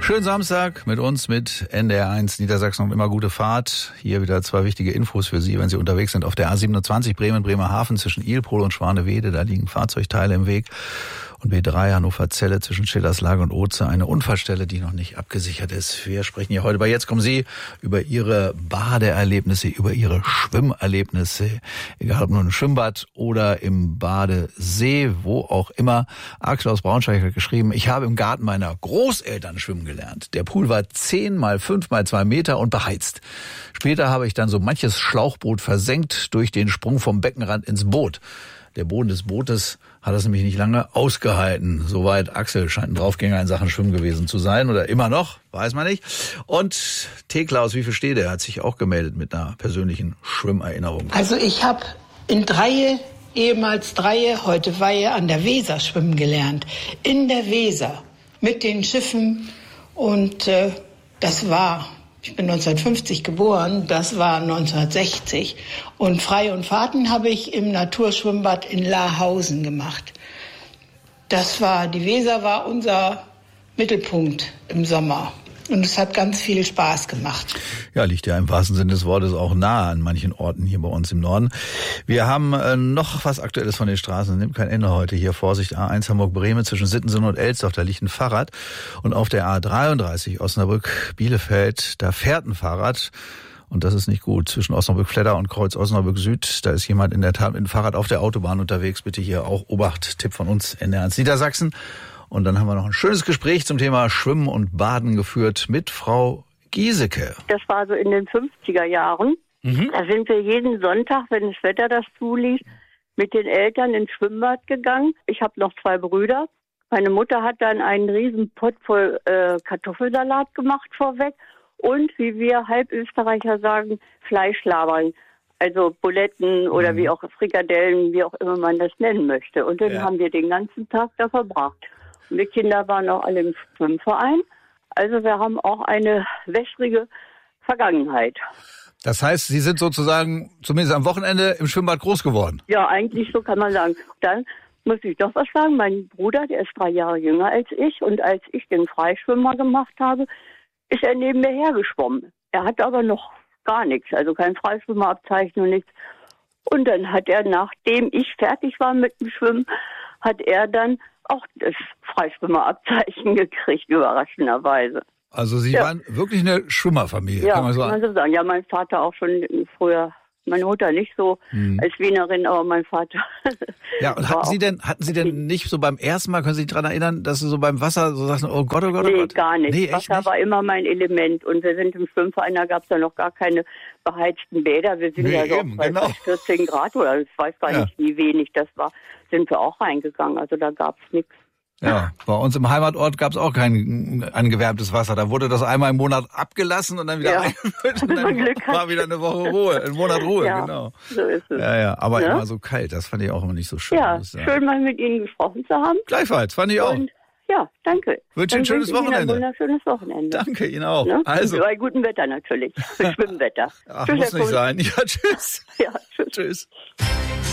Schönen Samstag mit uns, mit NDR1 Niedersachsen und immer gute Fahrt. Hier wieder 2 wichtige Infos für Sie, wenn Sie unterwegs sind auf der A27 Bremen-Bremerhaven zwischen Ilpol und Schwanewede. Da liegen Fahrzeugteile im Weg. Und B3 Hannover-Zelle zwischen Schillerslage und Oze, eine Unfallstelle, die noch nicht abgesichert ist. Wir sprechen hier heute bei Jetzt kommen Sie über Ihre Badeerlebnisse, über Ihre Schwimmerlebnisse, egal ob nur im Schwimmbad oder im Badesee, wo auch immer. Axel aus Braunschweig hat geschrieben, ich habe im Garten meiner Großeltern schwimmen gelernt. Der Pool war 10 mal 5 mal 2 Meter und beheizt. Später habe ich dann so manches Schlauchboot versenkt durch den Sprung vom Beckenrand ins Boot. Der Boden des Bootes hat es nämlich nicht lange ausgehalten. Soweit Axel, scheint ein Draufgänger in Sachen Schwimmen gewesen zu sein oder immer noch, weiß man nicht. Und Thekla, wie viel steht er, hat sich auch gemeldet mit einer persönlichen Schwimmerinnerung. Also ich habe in Dreie, ehemals Dreie, heute Weihe an der Weser schwimmen gelernt. In der Weser mit den Schiffen und ich bin 1950 geboren, das war 1960. Und Frei- und Fahrten habe ich im Naturschwimmbad in Lahausen gemacht. Die Weser war unser Mittelpunkt im Sommer. Und es hat ganz viel Spaß gemacht. Ja, liegt ja im wahrsten Sinne des Wortes auch nahe an manchen Orten hier bei uns im Norden. Wir haben noch was Aktuelles von den Straßen. Nimmt kein Ende heute hier. Vorsicht, A1 Hamburg-Bremen zwischen Sittensen und Elsdorf. Da liegt ein Fahrrad. Und auf der A33 Osnabrück-Bielefeld, da fährt ein Fahrrad. Und das ist nicht gut. Zwischen Osnabrück-Fledder und Kreuz Osnabrück-Süd, da ist jemand in der Tat mit dem Fahrrad auf der Autobahn unterwegs. Bitte hier auch Obacht, Tipp von uns, NDR1 Niedersachsen. Und dann haben wir noch ein schönes Gespräch zum Thema Schwimmen und Baden geführt mit Frau Giesecke. Das war so in den 50er Jahren. Da sind wir jeden Sonntag, wenn das Wetter das zuließ, mit den Eltern ins Schwimmbad gegangen. Ich habe noch 2 Brüder. Meine Mutter hat dann einen riesen Pott voll Kartoffelsalat gemacht vorweg. Und, wie wir Halbösterreicher sagen, Fleischlabern. Also Buletten oder wie auch Frikadellen, wie auch immer man das nennen möchte. Und dann haben wir den ganzen Tag da verbracht. Und wir Kinder waren auch alle im Schwimmverein. Also wir haben auch eine wässrige Vergangenheit. Das heißt, Sie sind sozusagen zumindest am Wochenende im Schwimmbad groß geworden? Ja, eigentlich so kann man sagen. Dann muss ich doch was sagen. Mein Bruder, der ist 3 Jahre jünger als ich. Und als ich den Freischwimmer gemacht habe, ist er neben mir hergeschwommen. Er hat aber noch gar nichts, also kein Freischwimmerabzeichen und nichts. Und dann hat er, nachdem ich fertig war mit dem Schwimmen, hat er dann auch das Freischwimmerabzeichen gekriegt, überraschenderweise. Also Sie waren wirklich eine Schwimmerfamilie, ja, kann man so sagen. Ja, mein Vater auch schon früher. Meine Mutter nicht so als Wienerin, aber mein Vater. Ja, und hatten Sie denn nicht so beim ersten Mal, können Sie sich daran erinnern, dass Sie so beim Wasser so sagten, oh Gott, oh Gott, oh Gott? Nee, gar nicht. Nee, Wasser nicht? war immer mein Element. Und wir sind im Schwimmverein, da gab es ja noch gar keine beheizten Bäder. Wir sind ja so bei 14 Grad oder ich weiß gar nicht, wie wenig das war, sind wir auch reingegangen. Also da gab es nichts. Ja, bei uns im Heimatort gab es auch kein angewärmtes Wasser. Da wurde das einmal im Monat abgelassen und dann wieder eingefüllt und dann war wieder eine Woche Ruhe, ein Monat Ruhe, genau. So ist es. Ja, aber immer so kalt, das fand ich auch immer nicht so schön. Ja, schön mal mit Ihnen gesprochen zu haben. Gleichfalls, fand ich auch. Und ja, danke. Wünsche ein schönes Wochenende. Ein wunderschönes Wochenende. Danke Ihnen auch. Ne? Also. Bei gutem Wetter natürlich, für Schwimmwetter. Ach, Tschüss, muss nicht sein. Ja, tschüss. Ja, tschüss. Tschüss.